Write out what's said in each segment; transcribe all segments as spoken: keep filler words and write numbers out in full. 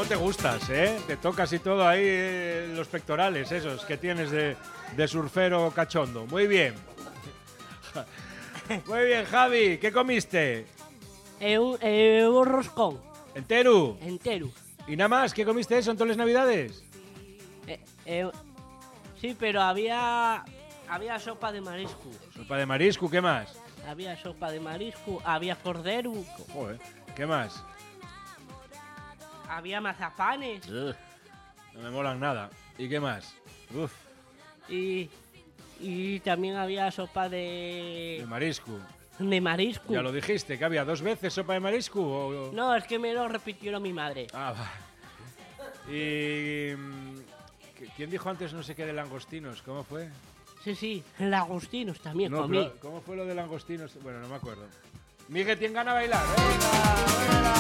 te gustas, ¿eh? Te tocas y todo ahí eh, los pectorales, esos que tienes de, de surfero cachondo. Muy bien. Muy bien, Javi. ¿Qué comiste? Eh, un, eh, un roscón. ¿Entero? Entero. ¿Y nada más? ¿Qué comiste eso en todas las navidades? Eh, eh, sí, pero había había sopa de marisco. Sopa de marisco, ¿qué más? Había sopa de marisco, había cordero, Joder, ¿qué más? había mazapanes Ugh, no me molan nada. ¿Y qué más? Uf, y, y también había sopa de, de marisco. de marisco. Ya lo dijiste, que había dos veces sopa de marisco. O... No, es que me lo repitieron mi madre. Ah, va. Y... mm, ¿quién dijo antes no sé qué de langostinos? ¿Cómo fue? Sí, sí, lagostinos también No, comí. pero ¿cómo fue lo de langostinos? Bueno, no me acuerdo. Miguel, ¿tiene ganas de bailar? ¡Venga,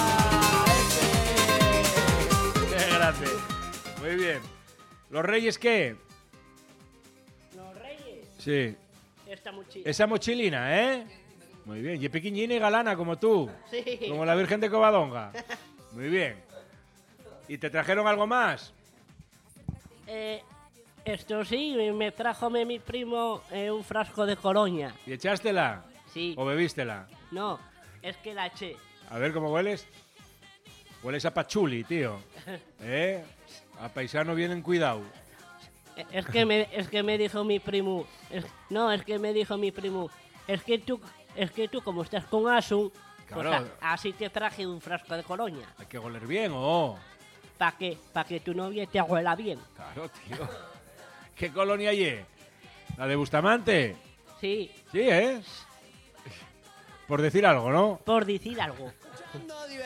venga! ¡Ese! ¡Qué grande! Muy bien. ¿Los reyes qué? Los reyes. Sí. Esta mochila. Esa mochilina, ¿eh? Muy bien. Y pequeñina y galana como tú. Sí. Como la Virgen de Covadonga. Muy bien. ¿Y te trajeron algo más? Eh, esto sí, me trajo mi primo eh, un frasco de colonia. ¿Y echástela? Sí. ¿O bebístela? No, es que la eché. A ver cómo hueles. Hueles a pachuli, tío. ¿Eh? A paisano vienen cuidado. Eh, Es que me, es que me dijo mi primo. es- no, es que me dijo mi primo. Es que tú, es que tú como estás con Asun, pues Claro. a- así te traje un frasco de colonia. Hay que oler bien, ¿o? Para que, pa que tu novia te huela bien. Claro, tío. ¿Qué colonia hay? ¿La de Bustamante? Sí, Sí, ¿eh? Por decir algo, ¿no? por decir algo.